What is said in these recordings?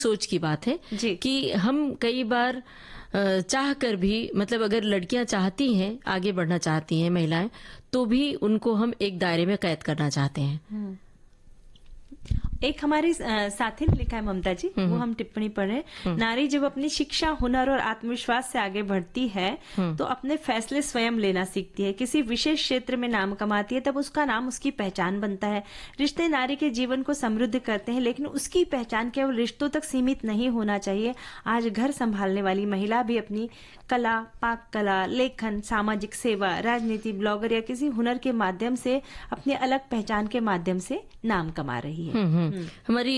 सोच की बात है जी। कि हम कई बार चाह कर भी, मतलब अगर लड़कियां चाहती हैं, आगे बढ़ना चाहती हैं महिलाएं, तो भी उनको हम एक दायरे में कैद करना चाहते हैं। एक हमारी साथी ने लिखा है, ममता जी, वो हम टिप्पणी पढ़ रहे हैं। नारी जब अपनी शिक्षा, हुनर और आत्मविश्वास से आगे बढ़ती है तो अपने फैसले स्वयं लेना सीखती है। किसी विशेष क्षेत्र में नाम कमाती है तब उसका नाम उसकी पहचान बनता है। रिश्ते नारी के जीवन को समृद्ध करते हैं, लेकिन उसकी पहचान केवल रिश्तों तक सीमित नहीं होना चाहिए। आज घर संभालने वाली महिला भी अपनी कला, पाक कला, लेखन, सामाजिक सेवा, राजनीति, ब्लॉगर या किसी हुनर के माध्यम से अपनी अलग पहचान के माध्यम से नाम कमा रही है। हमारे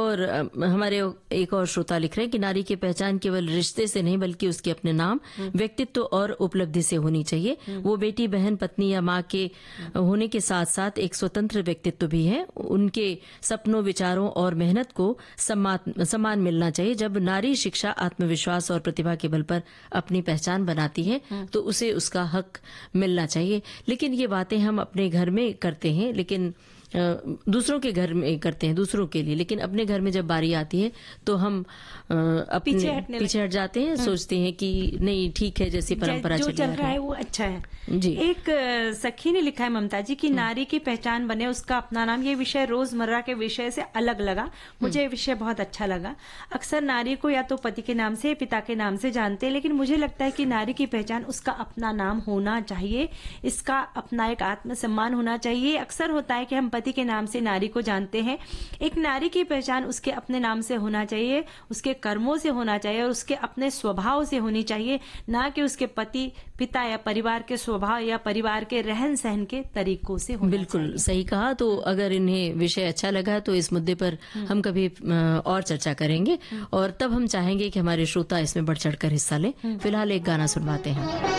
एक और श्रोता लिख रहे हैं कि नारी की पहचान केवल रिश्ते से नहीं बल्कि उसके अपने नाम, व्यक्तित्व और उपलब्धि से होनी चाहिए। वो बेटी, बहन, पत्नी या माँ के होने के साथ साथ एक स्वतंत्र व्यक्तित्व भी है। उनके सपनों, विचारों और मेहनत को सम्मान मिलना चाहिए। जब नारी शिक्षा, आत्मविश्वास और प्रतिभा के बल पर अपनी पहचान बनाती है तो उसे उसका हक मिलना चाहिए। लेकिन ये बातें हम अपने घर में करते हैं, लेकिन दूसरों के घर में करते हैं, दूसरों के लिए, लेकिन अपने घर में जब बारी आती है तो हम अपने पीछे हट जाते हैं, सोचते हैं कि नहीं, ठीक है, जैसी परंपरा जो चली चल रहा है वो अच्छा है। जी। एक सखी ने लिखा है, ममता जी, कि नारी की पहचान बने उसका अपना नाम। ये विषय रोजमर्रा के विषय से अलग लगा, मुझे ये विषय बहुत अच्छा लगा। अक्सर नारी को या तो पति के नाम से, पिता के नाम से जानते हैं, लेकिन मुझे लगता है कि नारी की पहचान उसका अपना नाम होना चाहिए, इसका अपना एक आत्मसम्मान होना चाहिए। अक्सर होता है कि हम पति के नाम से नारी को जानते हैं। एक नारी की पहचान उसके अपने नाम से होना चाहिए, उसके कर्मों से होना चाहिए और उसके अपने स्वभाव से होनी चाहिए, ना कि उसके पति, पिता या परिवार के स्वभाव या परिवार के रहन सहन के तरीकों से होना बिल्कुल चाहिए। सही कहा। तो अगर इन्हें विषय अच्छा लगा तो इस मुद्दे पर हम कभी और चर्चा करेंगे और तब हम चाहेंगे कि हमारे श्रोता इसमें बढ़ चढ़कर हिस्सा लें। फिलहाल एक गाना सुनवाते हैं।